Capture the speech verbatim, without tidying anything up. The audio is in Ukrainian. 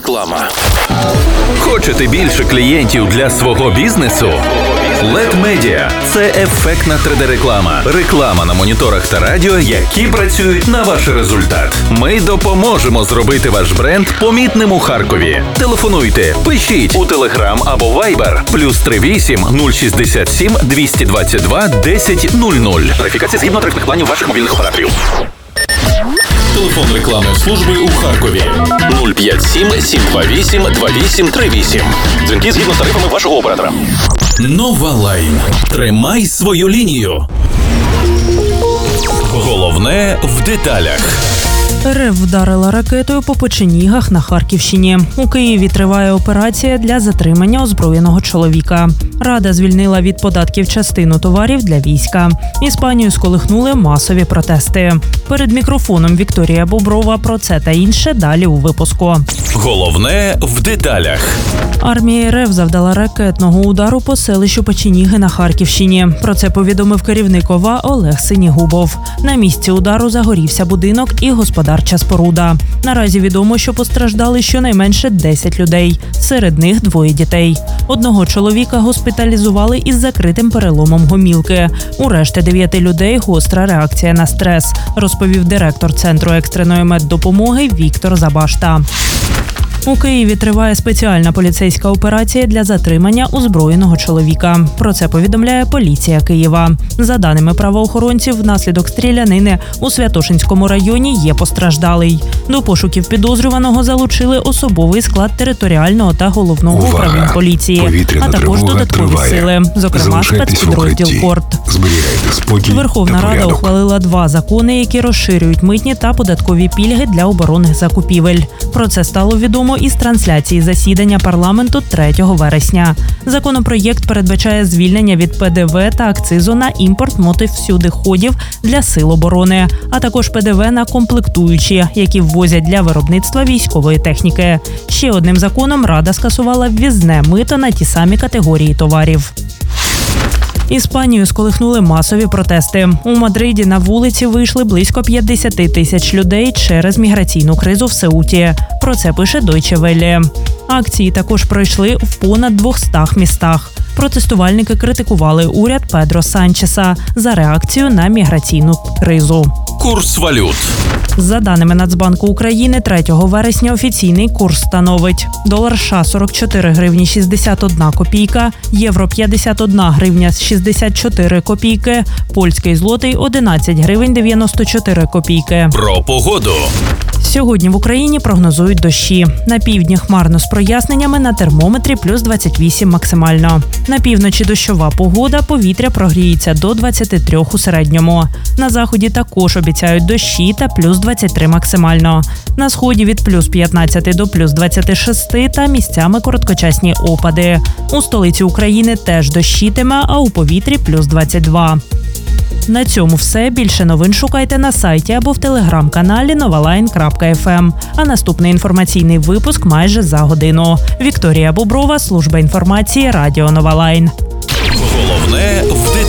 Реклама. Хочете більше клієнтів для свого бізнесу? лед Media – це ефектна три де-реклама. Реклама на моніторах та радіо, які працюють на ваш результат. Ми допоможемо зробити ваш бренд помітним у Харкові. Телефонуйте, пишіть у Telegram або Viber плюс три вісім нуль шістдесят сім двісті двадцять два десять нуль нуль. Тарифікація згідно тарифних планів ваших мобільних операторів. Телефон рекламної служби у Харкові нуль п'ять сім сім два вісім два вісім три вісім. Дзвінки згідно з тарифами вашого оператора. Нова Лайн. Тримай свою лінію. Головне в деталях. РФ вдарила ракетою по печенігах на Харківщині. У Києві триває операція для затримання озброєного чоловіка. Рада звільнила від податків частину товарів для війська. Іспанію сколихнули масові протести. Перед мікрофоном Вікторія Боброва про це та інше далі у випуску. Головне в деталях. Армія РФ завдала ракетного удару по селищу Печеніги на Харківщині. Про це повідомив керівник ОВА Олег Синігубов. На місці удару загорівся будинок і господарча споруда. Наразі відомо, що постраждали щонайменше десять людей. Серед них двоє дітей. Одного чоловіка госпіталізували із закритим переломом гомілки. У решти дев'яти людей гостра реакція на стрес, розповів директор Центру екстреної меддопомоги Віктор Забашта. У Києві триває спеціальна поліцейська операція для затримання озброєного чоловіка. Про це повідомляє поліція Києва. За даними правоохоронців, внаслідок стрілянини у Святошинському районі є постраждалий. До пошуків підозрюваного залучили особовий склад територіального та головного Увага! управлінь поліції, Повітряна а також тривога додаткові триває. сили, зокрема Залишайтесь спецпідрозділ в укритті. «Корт». Зберігайте спокій Верховна та Рада порядок. ухвалила два закони, які розширюють митні та податкові пільги для оборонних закупівель. Про це стало відомо із трансляції засідання парламенту третього вересня. Законопроєкт передбачає звільнення від Пе Де Ве та акцизу на імпорт мотивсюдиходів для сил оборони, а також Пе Де Ве на комплектуючі, які ввозять для виробництва військової техніки. Ще одним законом Рада скасувала ввізне мито на ті самі категорії товарів. Іспанію сколихнули масові протести. У Мадриді на вулиці вийшли близько п'ятдесят тисяч людей через міграційну кризу в Сеуті. Про це пише Deutsche Welle. Акції також пройшли в понад двохстах містах. Протестувальники критикували уряд Педро Санчеса за реакцію на міграційну кризу. Курс валют. За даними Нацбанку України, третього вересня офіційний курс становить: долар США – сорок чотири гривні шістдесят одна копійка, євро – п'ятдесят одна гривня шістдесят чотири копійки, польський злотий – одинадцять гривень дев'яносто чотири копійки. Про погоду. Сьогодні в Україні прогнозують дощі. На півдні хмарно з проясненнями, на термометрі плюс двадцять вісім максимально. На півночі дощова погода, повітря прогріється до двадцяти трьох у середньому. На заході також обіцяють дощі та плюс двадцять три максимально. На сході від плюс п'ятнадцяти до плюс двадцяти шести та місцями короткочасні опади. У столиці України теж дощитиме, а у повітрі плюс двадцять два. На цьому все. Більше новин шукайте на сайті або в телеграм-каналі новалайн крапка еф ем. А наступний інформаційний випуск майже за годину. Вікторія Боброва, служба інформації, радіо Новалайн. Головне в деталях.